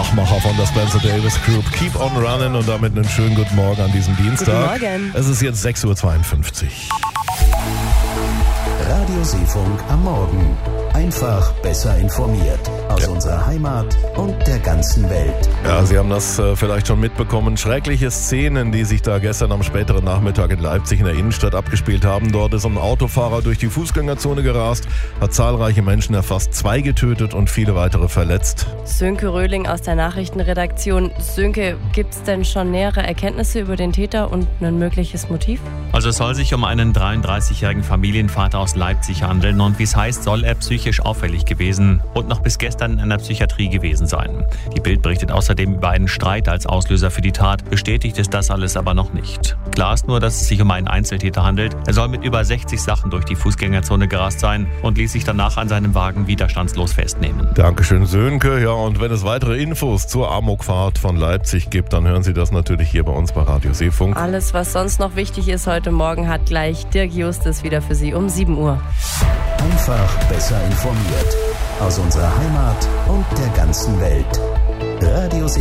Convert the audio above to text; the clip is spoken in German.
Machmacher von der Spencer Davis Group. Keep on running und damit einen schönen guten Morgen an diesem Dienstag. Guten Morgen. Es ist jetzt 6.52 Uhr. Radio Seefunk am Morgen. Einfach besser informiert. Aus unserer Heimat und der ganzen Welt. Ja, Sie haben das vielleicht schon mitbekommen. Schreckliche Szenen, die sich da gestern am späteren Nachmittag in Leipzig in der Innenstadt abgespielt haben. Dort ist ein Autofahrer durch die Fußgängerzone gerast, hat zahlreiche Menschen erfasst, 2 getötet und viele weitere verletzt. Sönke Röhling aus der Nachrichtenredaktion. Sönke, gibt es denn schon nähere Erkenntnisse über den Täter und ein mögliches Motiv? Also es soll sich um einen 33-jährigen Familienvater aus Leipzig handeln und wie es heißt, soll er psychisch auffällig gewesen und noch bis gestern in einer Psychiatrie gewesen sein. Die Bild berichtet außerdem über einen Streit als Auslöser für die Tat. Bestätigt ist das alles aber noch nicht. Klar ist nur, dass es sich um einen Einzeltäter handelt. Er soll mit über 60 Sachen durch die Fußgängerzone gerast sein und ließ sich danach an seinem Wagen widerstandslos festnehmen. Dankeschön, Sönke. Ja, und wenn es weitere Infos zur Amokfahrt von Leipzig gibt, dann hören Sie das natürlich hier bei uns bei Radio Seefunk. Alles, was sonst noch wichtig ist heute Morgen, hat gleich Dirk Justus wieder für Sie um 7 Uhr. Einfach besser informiert. Aus unserer Heimat und der ganzen Welt. Radio Seefunk.